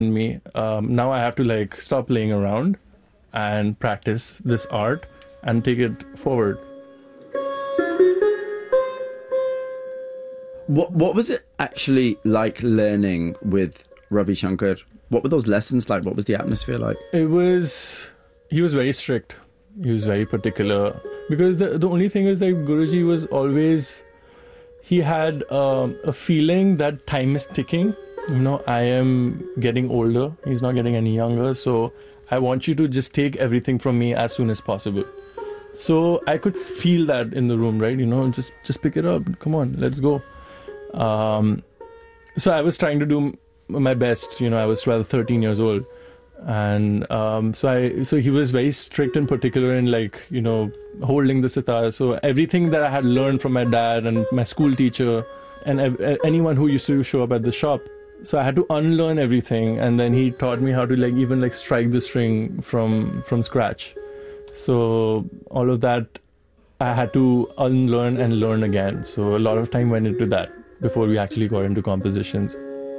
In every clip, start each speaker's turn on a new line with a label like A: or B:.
A: in me. Now I have to like stop playing around and practice this art and take it forward.
B: What was it actually like learning with Ravi Shankar? What were those lessons like? What was the atmosphere like?
A: He was very strict. He was very particular. Because the only thing is that Guruji was always, he had a feeling that time is ticking. You know, I am getting older. He's not getting any younger. So I want you to just take everything from me as soon as possible. So I could feel that in the room, right? You know, just pick it up. Come on, let's go. So I was trying to do my best. You know, I was 12, 13 years old. And so he was very strict and particular in, like, you know, holding the sitar. So everything that I had learned from my dad and my school teacher and anyone who used to show up at the shop, so I had to unlearn everything. And then he taught me how to like even like strike the string from scratch. So all of that I had to unlearn and learn again. So a lot of time went into that before we actually got into compositions.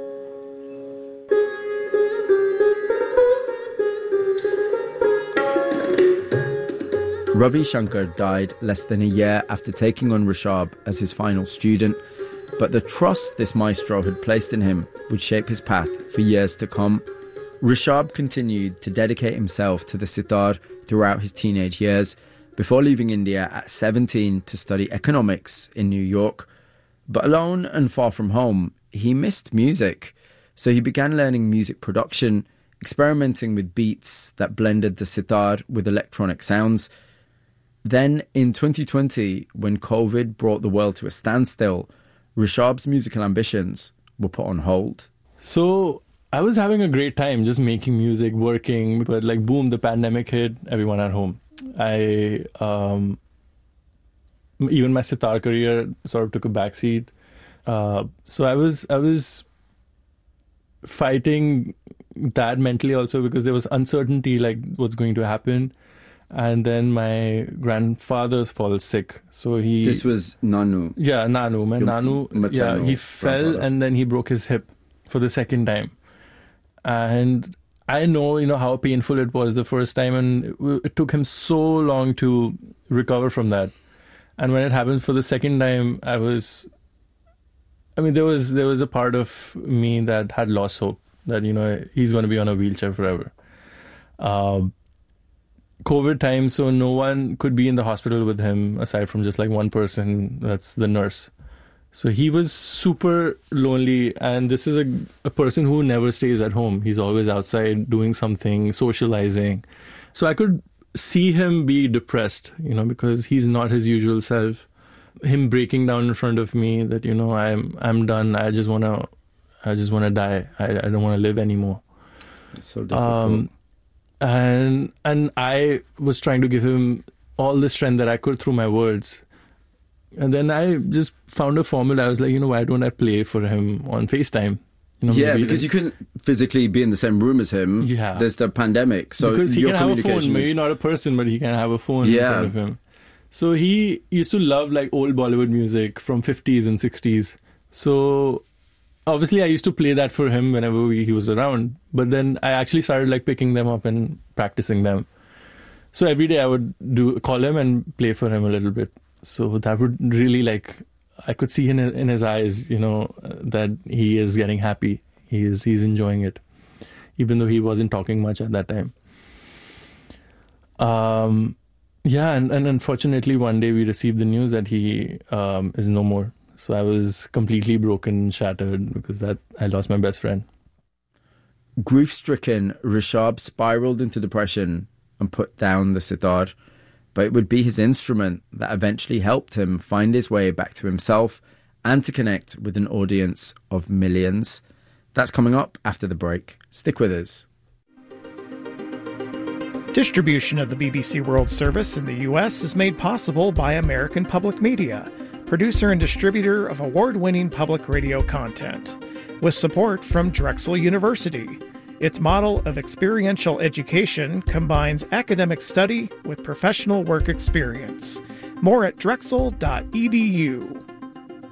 B: Ravi Shankar died less than a year after taking on Rishabh as his final student, but the trust this maestro had placed in him would shape his path for years to come. Rishabh continued to dedicate himself to the sitar throughout his teenage years, before leaving India at 17 to study economics in New York. But alone and far from home, he missed music, so he began learning music production, experimenting with beats that blended the sitar with electronic sounds. Then, in 2020, when COVID brought the world to a standstill, Rishabh's musical ambitions were put on hold.
A: So I was having a great time just making music, working, but like boom, the pandemic hit, everyone at home. Even my sitar career sort of took a backseat. So I was fighting that mentally also, because there was uncertainty, like what's going to happen. And then my grandfather falls sick. So
B: This was Nanu.
A: Yeah, Nanu. My Nanu. Yeah, he fell and then he broke his hip for the second time. And I know, you know, how painful it was the first time, and it took him so long to recover from that. And when it happened for the second time, there was a part of me that had lost hope that, you know, he's going to be on a wheelchair forever. COVID time, so no one could be in the hospital with him aside from just like one person, that's the nurse. So he was super lonely, and this is a person who never stays at home. He's always outside doing something, socializing. So I could see him be depressed, you know, because he's not his usual self. Him breaking down in front of me that, you know, I'm done. I just wanna die. I don't want to live anymore.
B: It's so difficult.
A: And I was trying to give him all the strength that I could through my words. And then I just found a formula. I was like, you know, why don't I play for him on FaceTime? You know,
B: yeah, because you couldn't physically be in the same room as him.
A: Yeah.
B: There's the pandemic. So
A: because he
B: your
A: can have a phone,
B: communication
A: maybe not a person, but he can have a phone in front of him. So he used to love like old Bollywood music from 50s and 60s. So obviously I used to play that for him whenever he was around. But then I actually started like picking them up and practicing them. So every day I would call him and play for him a little bit. So that would really like, I could see in his eyes, you know, that he is getting happy. He's enjoying it, even though he wasn't talking much at that time. Yeah, and unfortunately one day we received the news that he is no more. So I was completely broken, shattered, because I lost my best friend.
B: Grief-stricken, Rishabh spiraled into depression and put down the sitar. But it would be his instrument that eventually helped him find his way back to himself and to connect with an audience of millions. That's coming up after the break. Stick with us.
C: Distribution of the BBC World Service in the U.S. is made possible by American Public Media, producer and distributor of award-winning public radio content, with support from Drexel University. Its model of experiential education combines academic study with professional work experience. More at drexel.edu.